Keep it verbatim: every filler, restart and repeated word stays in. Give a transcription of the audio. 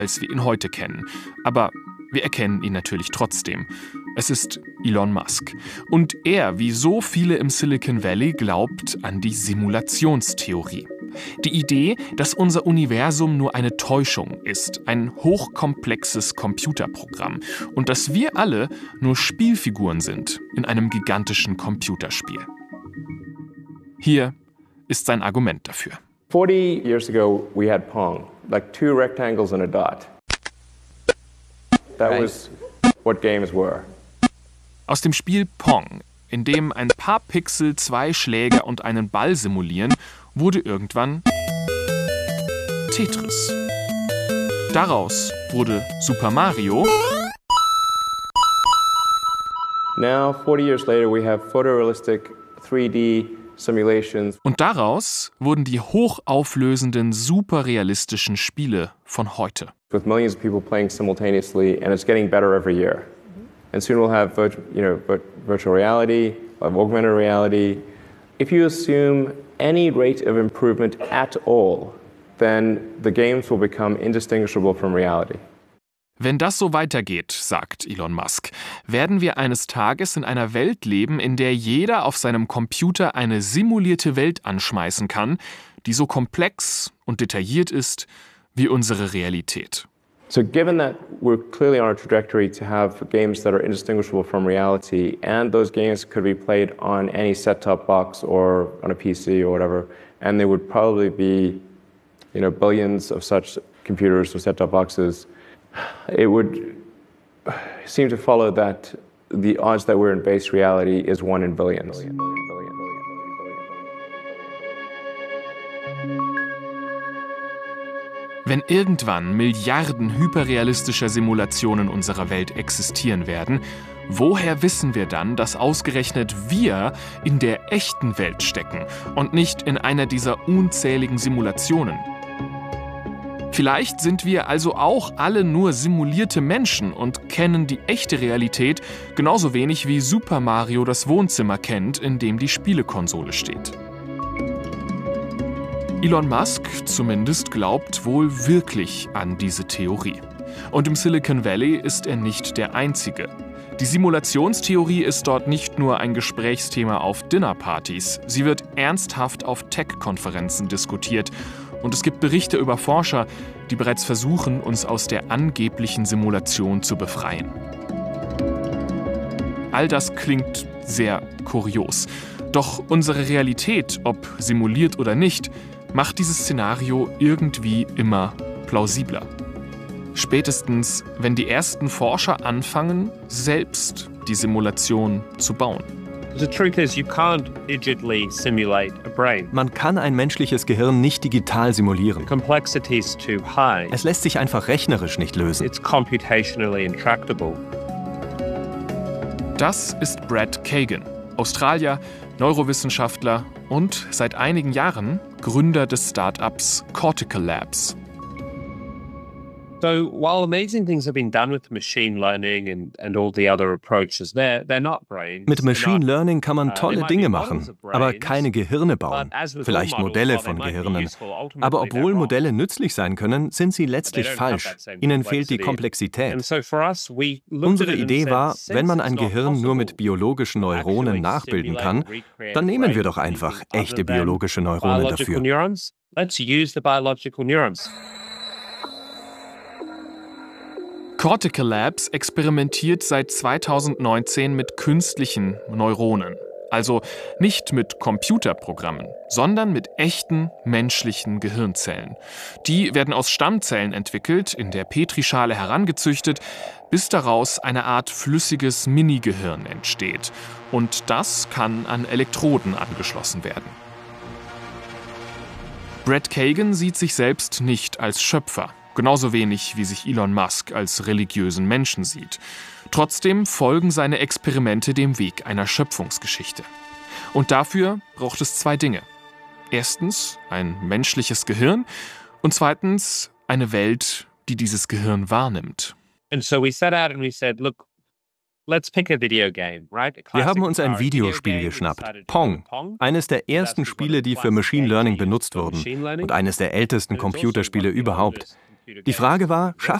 als wir ihn heute kennen. Aber wir erkennen ihn natürlich trotzdem. Es ist Elon Musk. Und er, wie so viele im Silicon Valley, glaubt an die Simulationstheorie. Die Idee, dass unser Universum nur eine Täuschung ist, ein hochkomplexes Computerprogramm und dass wir alle nur Spielfiguren sind in einem gigantischen Computerspiel. Hier ist sein Argument dafür. forty years ago we had Pong, like two rectangles and a dot. That was what games were. Aus dem Spiel Pong, in dem ein paar Pixel zwei Schläger und einen Ball simulieren, wurde irgendwann Tetris. Daraus wurde Super Mario. Now, forty years later, we have photorealistic three D simulations. Und daraus wurden die hochauflösenden, superrealistischen Spiele von heute. With millions of people playing simultaneously, and it's getting better every year. And soon we'll have virtu- you know, virtual reality, we'll have augmented reality. If you assume any rate of improvement at all, then the games will become indistinguishable from reality. Wenn das so weitergeht, sagt Elon Musk, werden wir eines Tages in einer Welt leben, in der jeder auf seinem Computer eine simulierte Welt anschmeißen kann, die so komplex und detailliert ist wie unsere Realität. So given that we're clearly on a trajectory to have games that are indistinguishable from reality, and those games could be played on any set-top box or on a P C or whatever, and there would probably be, you know, billions of such computers or set-top boxes, it would seem to follow that the odds that we're in base reality is one in billions. Wenn irgendwann Milliarden hyperrealistischer Simulationen unserer Welt existieren werden, woher wissen wir dann, dass ausgerechnet wir in der echten Welt stecken und nicht in einer dieser unzähligen Simulationen? Vielleicht sind wir also auch alle nur simulierte Menschen und kennen die echte Realität genauso wenig wie Super Mario das Wohnzimmer kennt, in dem die Spielekonsole steht. Elon Musk zumindest glaubt wohl wirklich an diese Theorie. Und im Silicon Valley ist er nicht der Einzige. Die Simulationstheorie ist dort nicht nur ein Gesprächsthema auf Dinnerpartys, sie wird ernsthaft auf Tech-Konferenzen diskutiert. Und es gibt Berichte über Forscher, die bereits versuchen, uns aus der angeblichen Simulation zu befreien. All das klingt sehr kurios. Doch unsere Realität, ob simuliert oder nicht, macht dieses Szenario irgendwie immer plausibler. Spätestens, wenn die ersten Forscher anfangen, selbst die Simulation zu bauen. The truth is, you can't digitally simulate a brain. Man kann ein menschliches Gehirn nicht digital simulieren. The complexity is too high. Es lässt sich einfach rechnerisch nicht lösen. It's computationally intractable. Das ist Brett Kagan, Australier, Neurowissenschaftler und seit einigen Jahren Gründer des Start-ups Cortical Labs. So while amazing things have been done with machine learning and, and all the other approaches, they're, they're not brains. Mit Machine not, Learning kann man uh, tolle Dinge machen, aber keine Gehirne bauen. Vielleicht Modelle von Gehirnen. Aber obwohl Modelle nützlich sein können, sind sie letztlich falsch. Ihnen fehlt die Komplexität. Unsere Idee war, wenn man ein Gehirn nur mit biologischen Neuronen nachbilden kann, dann nehmen wir doch einfach echte biologische Neuronen dafür. Let's use the biological neurons. Cortical Labs experimentiert seit zweitausendneunzehn mit künstlichen Neuronen. Also nicht mit Computerprogrammen, sondern mit echten menschlichen Gehirnzellen. Die werden aus Stammzellen entwickelt, in der Petrischale herangezüchtet, bis daraus eine Art flüssiges Mini-Gehirn entsteht. Und das kann an Elektroden angeschlossen werden. Brett Kagan sieht sich selbst nicht als Schöpfer. Genauso wenig, wie sich Elon Musk als religiösen Menschen sieht. Trotzdem folgen seine Experimente dem Weg einer Schöpfungsgeschichte. Und dafür braucht es zwei Dinge. Erstens ein menschliches Gehirn und zweitens eine Welt, die dieses Gehirn wahrnimmt. And so we set out and we said, look, let's pick a video game, right? Wir haben uns ein Videospiel geschnappt, Pong, eines der ersten Spiele, die für Machine Learning benutzt wurden und eines der ältesten Computerspiele überhaupt. Die Frage war,